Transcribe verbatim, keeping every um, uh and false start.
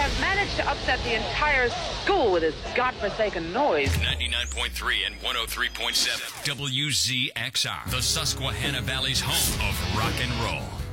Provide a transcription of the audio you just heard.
has managed to upset the entire school with his godforsaken noise. ninety-nine point three and one oh three point seven W Z X R, the Susquehanna Valley's home of rock and roll.